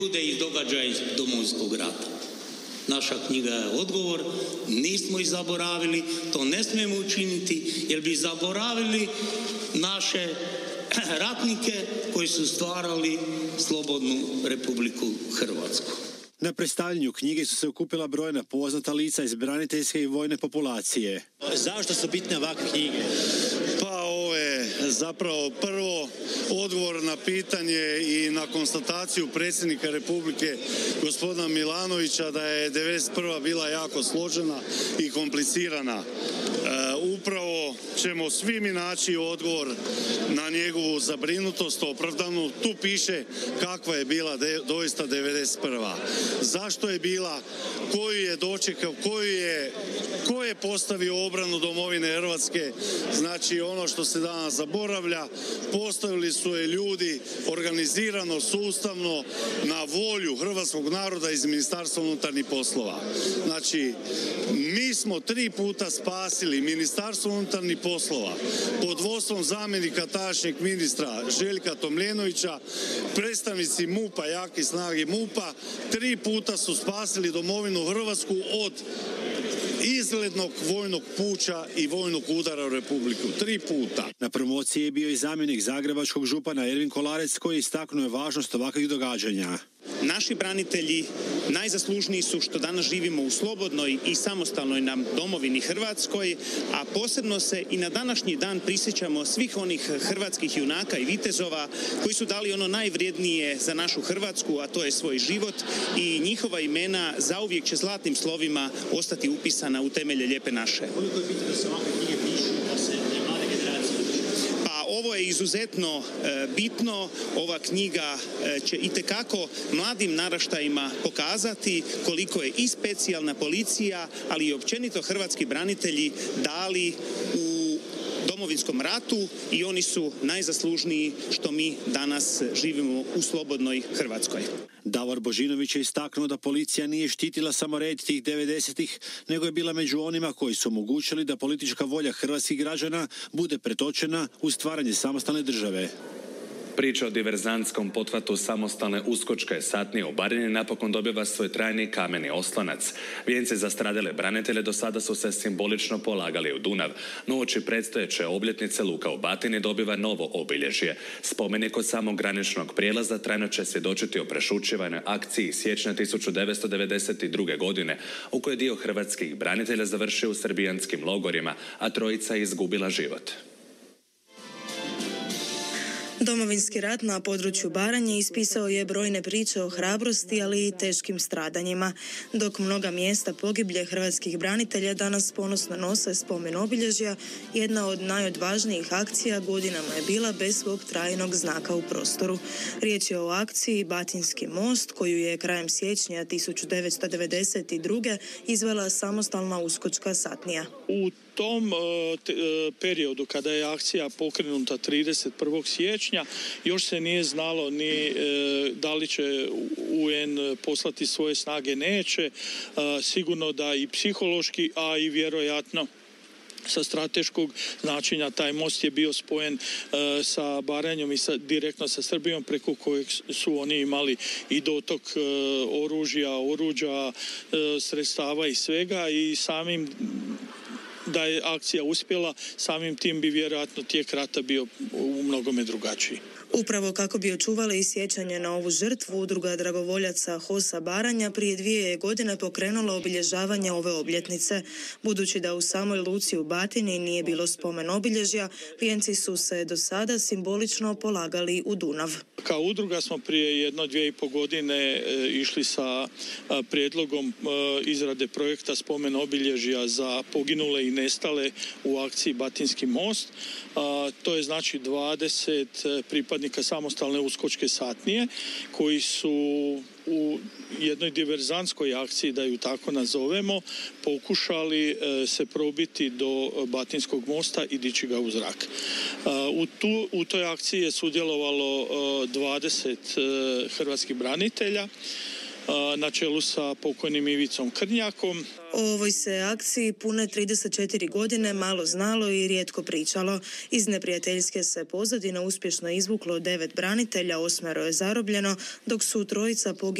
Bude iz događaja iz Domovinskog rata. Naša knjiga je odgovor, nismo ih zaboravili, to ne smijemo učiniti, jer bi zaboravili naše ratnike koji su stvarali slobodnu Republiku Hrvatsku. Na predstavljanju knjige su se okupila brojna poznata lica iz braniteljske i vojne populacije. Zašto su bitne ovakve knjige? Pa ovo je zapravo prvo odgovor na pitanje i na konstataciju predsjednika Republike gospodina Milanovića da je 1991. bila jako složena i komplicirana. Upravo ćemo svi mi naći odgovor na njegovu zabrinutost opravdanu. Tu piše kakva je bila doista 1991. Zašto je bila, koju je dočekao, ko je postavio obranu domovine Hrvatske. Znači ono što se danas zaboravlja, postavili su je ljudi organizirano, sustavno, na volju hrvatskog naroda iz Ministarstva unutarnjih poslova. Znači, mi smo 3 puta spasili Ministarstvo unutarnjih poslova pod vodstvom zamjenika tadašnjeg ministra Željka Tomljenovića, predstavnici MUP-a, jake snage MUP-a, 3 puta su spasili domovinu Hrvatsku od izglednog vojnog puča i vojnog udara u Republiku. 3 puta. Na promociji je bio i zamjenik zagrebačkog župana Ervin Kolarec koji istaknuo važnost ovakvih događanja. Naši branitelji najzaslužniji su što danas živimo u slobodnoj i samostalnoj nam domovini Hrvatskoj, a posebno se i na današnji dan prisjećamo svih onih hrvatskih junaka i vitezova koji su dali ono najvrijednije za našu Hrvatsku, a to je svoj život, i njihova imena zauvijek će zlatnim slovima ostati upisana u temelje lijepe naše. Koliko je bitno da se ovakve knjige pišu, da se mlade generacije uči? Ovo je izuzetno bitno. Ova knjiga će itekako mladim naraštajima pokazati koliko je i specijalna policija, ali i općenito hrvatski branitelji dali u Domovinskom ratu i oni su najzaslužniji što mi danas živimo u slobodnoj Hrvatskoj. Davor Božinović je istaknuo da policija nije štitila samo red tih 90-ih, nego je bila među onima koji su omogućili da politička volja hrvatskih građana bude pretočena u stvaranje samostalne države. Priča o diverzantskom pothvatu samostalne uskočke satnije u Baranji napokon dobiva svoj trajni kameni oslonac. Vijenci za stradale branitelje do sada su se simbolično polagali u Dunav, no uoči predstojeće obljetnice luka u Batini dobiva novo obilježje. Spomenik od samog graničnog prijelaza trajno će svjedočiti o prešućivanoj akciji siječnja 1992. godine, u kojoj dio hrvatskih branitelja završio u srbijanskim logorima, a 3 izgubila život. Domovinski rat na području Baranje ispisao je brojne priče o hrabrosti, ali i teškim stradanjima. Dok mnoga mjesta pogiblje hrvatskih branitelja danas ponosno nose spomen obilježja, jedna od najodvažnijih akcija godinama je bila bez svog trajnog znaka u prostoru. Riječ je o akciji Batinski most, koju je krajem siječnja 1992. izvela samostalna uskočka satnija. U tom periodu kada je akcija pokrenuta 31. siječnja još se nije znalo ni da li će UN poslati svoje snage, neće. Sigurno da i psihološki, a i vjerojatno sa strateškog značenja taj most je bio spojen sa Baranjom i direktno sa Srbijom, preko kojeg su oni imali i dotok oruđa, sredstava i svega, i samim da je akcija uspjela, samim tim bi vjerojatno tijek rata bio u mnogome drugačiji. Upravo kako bi očuvali i sjećanje na ovu žrtvu, udruga dragovoljaca HOS-a Baranja prije 2 godine pokrenula obilježavanje ove obljetnice. Budući da u samoj luci u Batini nije bilo spomen obilježja, vijenci su se do sada simbolično polagali u Dunav. Kao udruga smo prije 1-2,5 godine išli sa prijedlogom izrade projekta spomen obilježja za poginule i nestale u akciji Batinski most. To je znači 20 pripadnika samostalne uskočke satnije koji su u jednoj diverzantskoj akciji, da ju tako nazovemo, pokušali se probiti do Batinskog mosta i dići ga u zrak. U toj akciji je sudjelovalo 20 hrvatskih branitelja na čelu sa pokojnim Ivicom Krnjakom. O ovoj se akciji pune 34 godine malo znalo i rijetko pričalo. Iz neprijateljske se pozadine uspješno izvuklo 9 branitelja, 8 je zarobljeno, dok su trojica poginuli